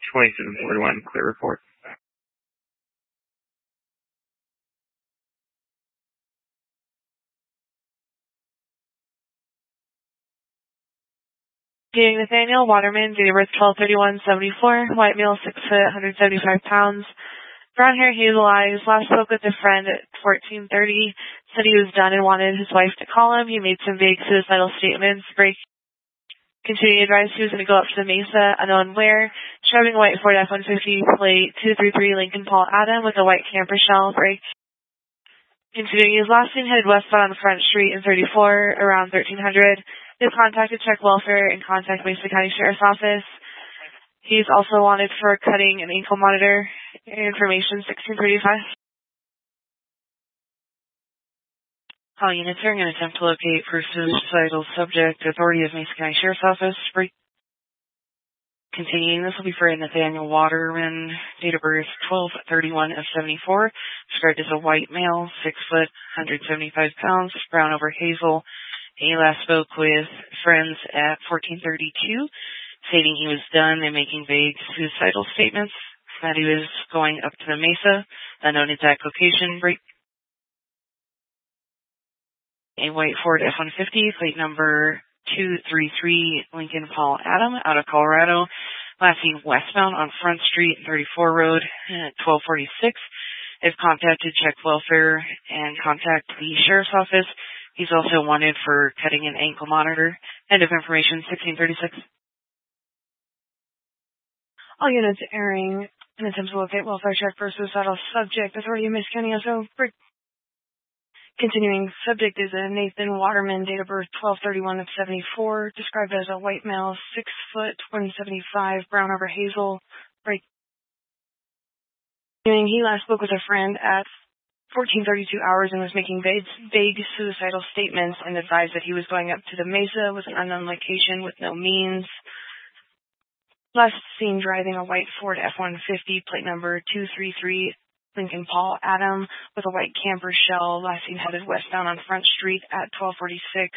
2741, clear report. Getting Nathaniel Waterman, date of birth 12/31/74, white male, 6 foot, 175 pounds, brown hair, hazel eyes. Last spoke with a friend at 14:30. Said he was done and wanted his wife to call him. He made some vague suicidal statements. Continuing advised he was going to go up to the Mesa, unknown where, driving a white Ford F-150 plate 233 Lincoln Paul Adam with a white camper shell. Continuing, his last seen headed westbound on Front Street in 34 around 1300. His contact to check welfare and contact Mesa County Sheriff's Office. He's also wanted for cutting an ankle monitor. Information 1635. All units are going to attempt to locate for suicidal subject. Authority of Mesa County Sheriff's Office. Continuing, this will be for Nathaniel Waterman, date of birth 12/31/74, described as a white male, 6 foot, 175 pounds, brown over hazel. He last spoke with friends at 14:32, stating he was done and making vague suicidal statements, that he was going up to the Mesa, unknown exact location. A white Ford F-150, plate number 233 Lincoln Paul Adam, out of Colorado, last seen westbound on Front Street, 34 Road, at 12:46. If contacted, check welfare and contact the Sheriff's Office. He's also wanted for cutting an ankle monitor. End of information, 1636. All units airing an attempt to locate welfare check for suicidal subject. Authority of Mesa County also. Continuing, subject is a Nathan Waterman, date of birth 12/31/74, described as a white male, 6 foot, 175, brown over hazel. Continuing, he last spoke with a friend at 14:32 hours and was making vague suicidal statements and advised that he was going up to the Mesa with an unknown location with no means. Last seen driving a white Ford F-150, plate number 233 Lincoln Paul Adam with a white camper shell. Last seen headed westbound on Front Street at 12:46.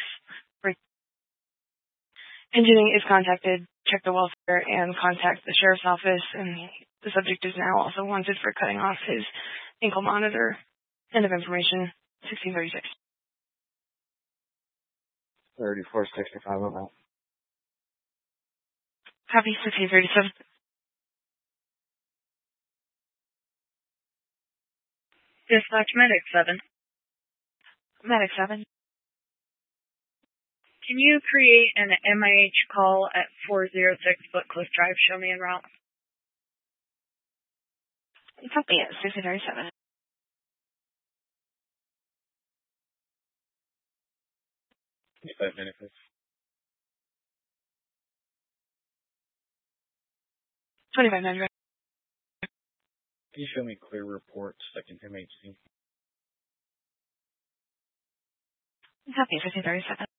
Continuing, if contacted, check the welfare and contact the Sheriff's Office. And the subject is now also wanted for cutting off his ankle monitor. End of information, 1636. 3465 on that. Copy, 1637. Dispatch Medic 7. Medic 7. Can you create an MIH call at 406 Footcliff Drive? Show me en route. Copy it, 1637. Just 5 minutes. 2500. Can you show me clear report, second MHC? Copy, 1537.